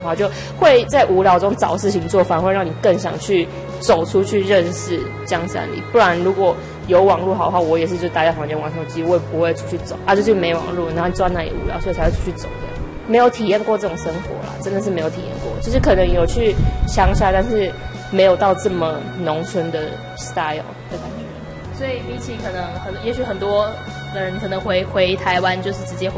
然后就会在无聊中找事情做，反而会让你更想去走出去认识江山里。不然如果有网络好的话，我也是就待在房间玩手机，我也不会出去走啊，就是没网络，然后坐在那里无聊，所以才会出去走的。没有体验过这种生活啦，真的是没有体验过，就是可能有去乡下，但是没有到这么农村的 style 的感觉。 所以比起可能也许很多人可能回台湾就是直接回